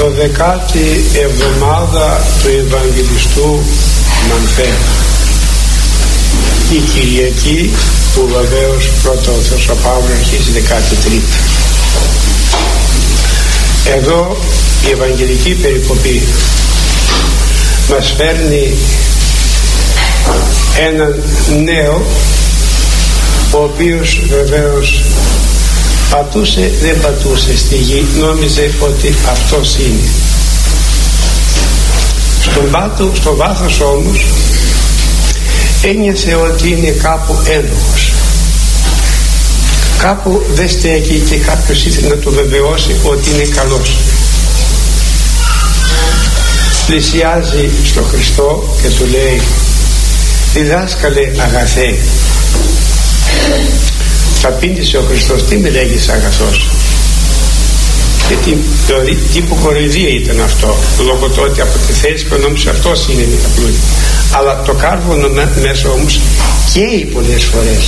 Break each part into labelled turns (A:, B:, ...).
A: 12η εβδομάδα του Ευαγγελιστού Μανθαίου, η Κυριακή που βεβαίως πρώτα ο Θεός ο Παύλος αρχίζει 13η. Εδώ η Ευαγγελική περικοπή μας φέρνει έναν νέο, ο οποίος βεβαίως πατούσε, δεν πατούσε στη γη, νόμιζε ότι αυτός είναι. Στο βάθος όμως ένιωσε ότι είναι κάπου ένοχος, κάπου δεν στέκει και κάποιος ήθελε να του βεβαιώσει ότι είναι καλός. Πλησιάζει στο Χριστό και του λέει: «Διδάσκαλε αγαθέ». Θα απήντησε ο Χριστός: «Τι με λέγεις αγαθός?» Γιατί τι υποκορυδία ήταν αυτό, λόγω του ότι από τη θέση που νόμιζε αυτός είναι η απλούτη. Αλλά το κάρβουνο μέσα όμως καίει πολλές φορές.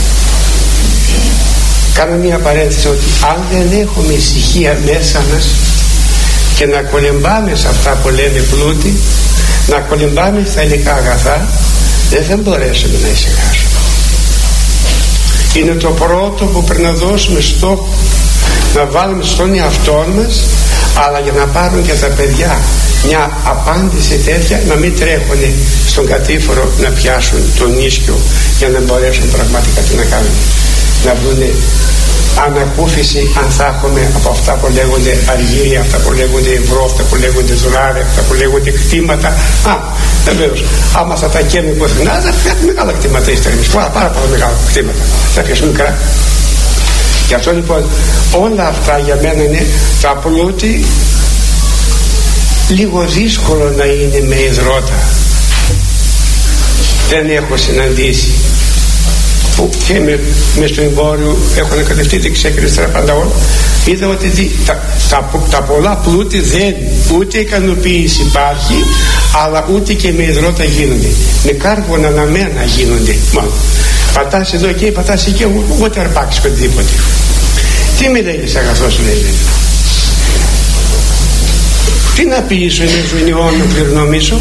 A: Κάνω μια παρένθεση ότι αν δεν έχουμε ησυχία μέσα μας και να κολυμπάμε σε αυτά που λέμε πλούτη, να κολυμπάμε στα υλικά αγαθά, δεν θα μπορέσουμε να ησυχάσουμε. Είναι το πρώτο που πρέπει να δώσουμε στόχο, να βάλουμε στον εαυτό μας, αλλά για να πάρουν και τα παιδιά μια απάντηση τέτοια, να μην τρέχουν στον κατήφορο να πιάσουν τον ίσκιο για να μπορέσουν πραγματικά τι να κάνουν, να βρουν ανακούφιση, αν θα έχουμε από αυτά που λέγονται αργύρια, αυτά που λέγονται ευρώ, αυτά που λέγονται δολάρια, αυτά που λέγονται κτήματα. Βεβαίως, άμα θα τα καίμε πουθενά, θα φτιάχνουμε μεγάλα κτήματα ύστερα εμείς, πάρα μεγάλα κτήματα, θα πιάσουμε μικρά. Γι' αυτό λοιπόν όλα αυτά για μένα είναι τα πλούτη. Λίγο δύσκολο να είναι με υδρότα, δεν έχω συναντήσει που και μες στο εμπόριο έχω ανακατευτεί δεξιά και αριστερά πάντα όλα. Είδα ότι τα πολλά πλούτη δεν, ούτε ικανοποίηση υπάρχει, αλλά ούτε και με υδρότα γίνονται, με κάρβονα αναμένα γίνονται. Μόνο πατάς εδώ και πατάς εκεί, ούτε αρπάξεις οτιδήποτε. Τι με λέγεις αγαθός, λέει? Τι να πεις είναι ζουνιόν κληρονομήσω?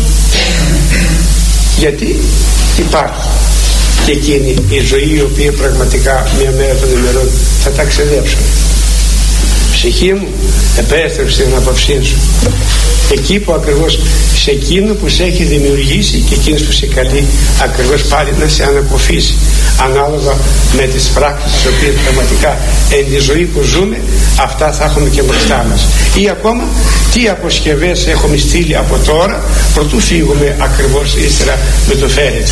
A: Γιατί υπάρχει και εκείνη η ζωή η οποία πραγματικά μια μέρα των ημερών θα τα ξεδέψουν. Ψυχή μου, επέστρεψε την απαυσή σου εκεί που ακριβώς σε εκείνο που σε έχει δημιουργήσει και εκείνος που σε καλεί ακριβώς πάλι να σε ανακοφίσει ανάλογα με τις πράξεις τις οποίες πραγματικά εν τη ζωή που ζούμε αυτά θα έχουμε και μπροστά μας, ή ακόμα τι αποσκευές έχουμε στείλει από τώρα προτού φύγουμε ακριβώς ύστερα με το φέρετρο.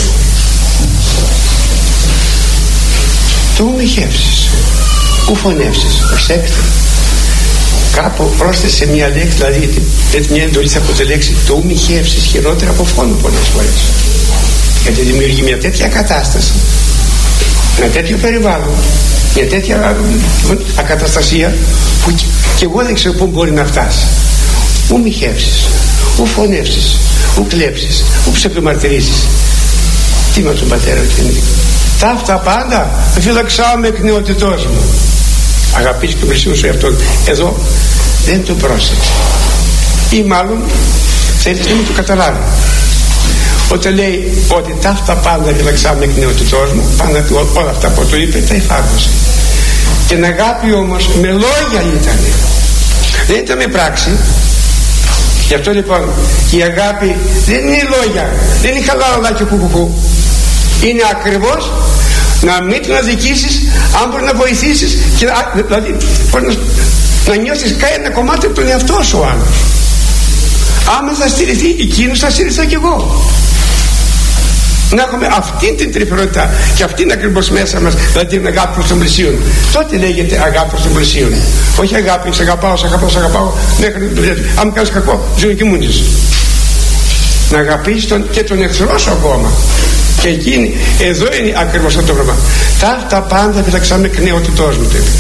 A: Του μοιχεύσεις, ου φωνεύσεις, προσέξτε, κάπου πρόσθεσε μια λέξη, δηλαδή μια εντολή από τη λέξη του μοιχεύσεις, χειρότερα από φόνο πολλές φορές, γιατί δημιουργεί μια τέτοια κατάσταση, ένα τέτοιο περιβάλλον, μια τέτοια ακαταστασία που και εγώ δεν ξέρω πού μπορεί να φτάσει. Ου μοιχεύσεις, ου φωνεύσεις, ου κλέψεις, ου ψευδομαρτυρήσεις. Τι με τον πατέρα του? Ταύτα πάντα φύλαξά με εκ νεότητός μου. Αγαπήσεις και πλησίον σου εαυτόν. Εδώ δεν το πρόσεξε, ή μάλλον θέλεις να μην το καταλάβει. Όταν λέει ότι ταύτα πάντα φύλαξά με εκ νεότητός μου, πάντα όλα αυτά που του είπε τα εφάρμοσε. Την αγάπη όμως με λόγια ήταν, δεν ήταν με πράξη. Γι' αυτό λοιπόν η αγάπη δεν είναι λόγια, δεν είναι χαλάλα και κουκουκού. Είναι ακριβώς να μην την αδικήσεις, αν μπορεί να βοηθήσεις και δηλαδή να νιώσεις ένα κομμάτι από τον εαυτό σου ο άλλος. Άμα θα στηριχθεί εκείνος, θα στηριχθώ κι εγώ. Να έχουμε αυτή την τρυφερότητα και αυτήν ακριβώς μέσα μας, δηλαδή την αγάπη προς τον πλησίον. Τότε λέγεται αγάπη προς τον πλησίον. Όχι αγάπη, σε αγαπάω, σε αγαπάω, σε αγαπάω, μέχρι αν μου κάνεις κακό, ζωή και μούνεις. Να αγαπήσεις και τον εχθρό σου ακόμα. Και εκείνη, εδώ είναι ακριβώς αυτό το πράγμα. Τα πάντα φυλαξάμε εκ νεότητός μου, του είπε.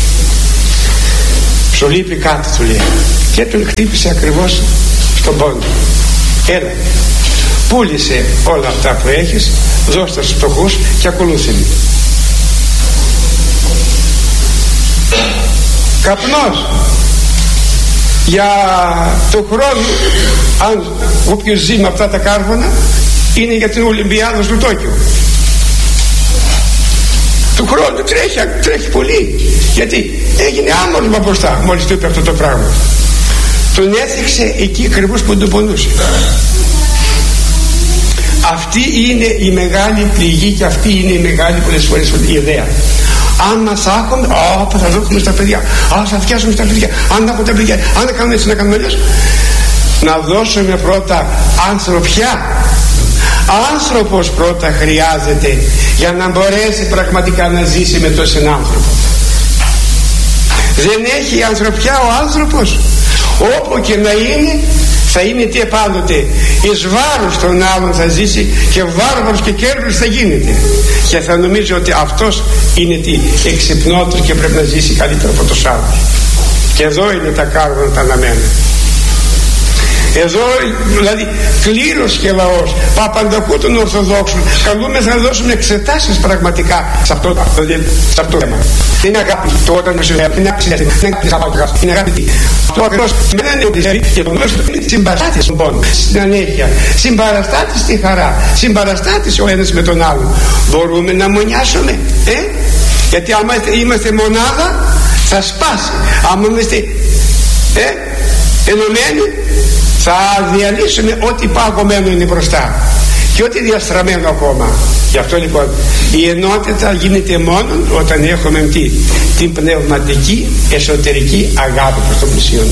A: Σου λείπει κάτι, του λέει. Και τον χτύπησε ακριβώς στον πόντο. Έλα, πούλησε όλα αυτά που έχεις, δώσ' τα στους φτωχούς και ακολούθε με. Καπνός. για το χρόνο, αν όποιος ζει με αυτά τα κάρβωνα, είναι για την Ολυμπιάδα στο Τόκιο. Του χρόνου τρέχει πολύ, γιατί έγινε άμορφα μπροστά μόλις του είπε αυτό το πράγμα. Τον έθιξε εκεί ακριβώς που τον πονούσε. Αυτή είναι η μεγάλη πληγή και αυτή είναι η μεγάλη πολλές φορές η ιδέα. Αν μας άχουμε, θα δώσουμε στα παιδιά, θα φτιάσουμε στα παιδιά, αν έχουμε τα παιδιά, αν δεν κάνουμε έτσι, να κάνουμε αλλιώς. Να δώσουμε πρώτα ανθρωπιά. Άνθρωπος πρώτα χρειάζεται για να μπορέσει πραγματικά να ζήσει με τον συνάνθρωπο. Δεν έχει ανθρωπιά ο άνθρωπος, όπου και να είναι, θα είναι τι επάνωτε, εις βάρος των άλλων θα ζήσει και βάρβαρος και κέρδος θα γίνεται, και θα νομίζει ότι αυτός είναι τι εξυπνότερος και πρέπει να ζήσει καλύτερα από τους άλλους. Και εδώ είναι τα κάρβωνα τα αναμένα. Εδώ δηλαδή κλήρος και λαός, παπαντακού των Ορθοδόξων, καλούμεθα να δώσουμε εξετάσεις πραγματικά σε αυτό το θέμα. Είναι αγάπη το όταν με συγχωρεί, είναι αγάπη, είναι αγάπη. Αυτό ακριβώς σημαίνει ότι και το νόημα είναι συμπαραστάτης στον πόνο, στην ανέχεια, συμπαραστάτης στη χαρά, συμπαραστάτης ο ένας με τον άλλον. Μπορούμε να μονιάσουμε, γιατί άμα είμαστε μονάδα θα σπάσει. Άμα είμαστε ενωμένοι, θα διαλύσουμε ό,τι παγωμένο είναι μπροστά και ό,τι διαστραμμένο ακόμα. Γι' αυτό λοιπόν η ενότητα γίνεται μόνο όταν έχουμε την πνευματική εσωτερική αγάπη προς τον πλησίον.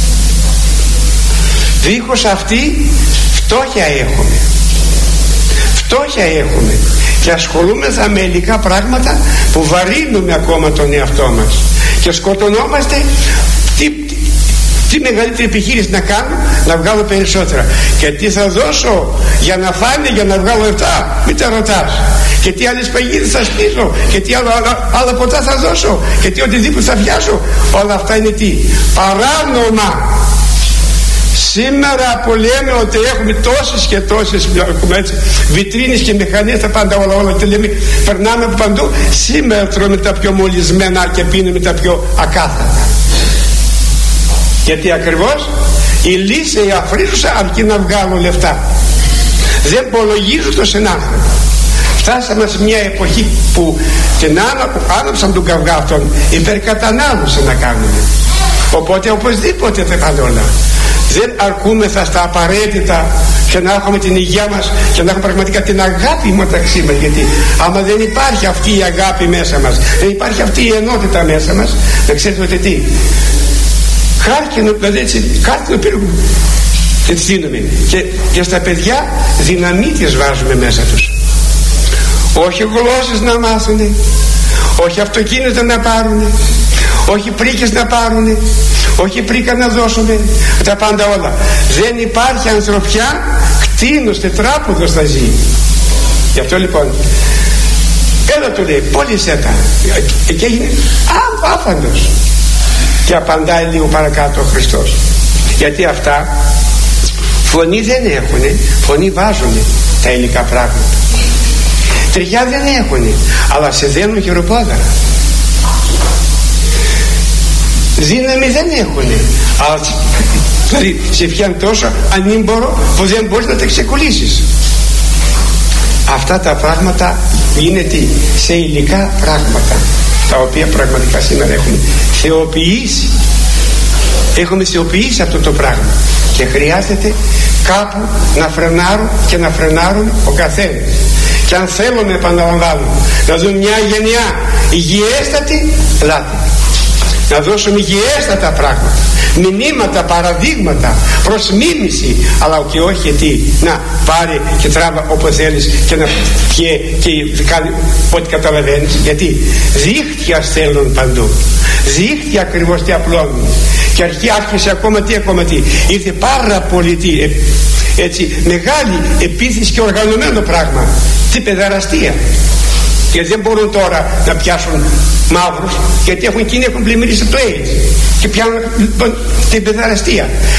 A: Δίχως αυτή φτώχεια έχουμε. Φτώχεια έχουμε και ασχολούμεθα με υλικά πράγματα που βαρύνουμε ακόμα τον εαυτό μας και σκοτωνόμαστε. Τι μεγαλύτερη επιχείρηση να κάνω, να βγάλω περισσότερα, και τι θα δώσω για να φάνε, για να βγάλω λεφτά, μην τα ρωτάς, και τι άλλες παγίδες θα σπίσω, και τι άλλα ποτά θα δώσω, και τι οτιδήποτε θα βιάσω. Όλα αυτά είναι τι παράνομα. Σήμερα που λέμε ότι έχουμε τόσες και τόσες βιτρίνες και μηχανές, τα πάντα όλα και λέμε περνάμε από παντού, σήμερα τρώμε τα πιο μολυσμένα και πίνουμε τα πιο ακάθαρα. Γιατί ακριβώς η λύση η αφρίζουσα αρκεί να βγάλω λεφτά. Δεν υπολογίζω το συνάνθρωπο. Φτάσαμε σε μια εποχή που την άναψαν τον καυγά αυτόν, υπερκατανάλωση να κάνουμε. Οπότε οπωσδήποτε θα πάνε όλα. Δεν αρκούμεθα στα απαραίτητα και να έχουμε την υγεία μας και να έχουμε πραγματικά την αγάπη μεταξύ μας. Γιατί άμα δεν υπάρχει αυτή η αγάπη μέσα μας, δεν υπάρχει αυτή η ενότητα μέσα μας, να ξέρετε ότι τι χάρκινο, δηλαδή έτσι, χάρκινο πύργο και τις δίνουμε, και στα παιδιά δυναμίτες βάζουμε μέσα τους. Όχι γλώσσες να μάθουνε, όχι αυτοκίνητα να πάρουνε, όχι πρίκες να πάρουνε, όχι πρίκα να δώσουμε, τα πάντα όλα. Δεν υπάρχει ανθρωπιά, κτήνος, τετράποδος θα ζει. Γι' αυτό λοιπόν έλα του λέει, πώλησέ τα, και έγινε άφαντος. Και απαντάει λίγο παρακάτω ο Χριστός, γιατί αυτά φωνή δεν έχουνε, φωνή βάζουνε τα υλικά πράγματα. Τριγιά δεν έχουνε, αλλά σε δένουν χειροπόδαρα. Δύναμη δεν έχουνε, αλλά δηλαδή σε πιάνει τόσο ανήμπορο που δεν μπορείς να τα ξεκολλήσεις. Αυτά τα πράγματα είναι τι, σε υλικά πράγματα, τα οποία πραγματικά σήμερα έχουμε θεοποιήσει. Έχουμε θεοποιήσει αυτό το πράγμα και χρειάζεται κάπου να φρενάρουν και να φρενάρουν ο καθένας. Και αν θέλουμε, επαναλαμβάνω, να δούμε μια γενιά υγιέστατη, ελάτε να δώσουμε υγιέστατα πράγματα, μηνύματα, παραδείγματα, προς μίμηση, αλλά και όχι τι, να πάρει και τράβα όπως θέλεις και κάνει ό,τι καταλαβαίνεις. Γιατί δίχτυα στέλνουν παντού, δίχτυα ακριβώς τι απλώνουν, και άρχισε ακόμα τι, ήρθε πάρα πολύ έτσι μεγάλη επίθεση και οργανωμένο πράγμα, τι παιδαραστία. Και δεν μπορούν τώρα να πιάσουν μαύρους, γιατί εκείνοι έχουν πλημμυρίσει το AIDS και πιάνουν την παιδαραστία.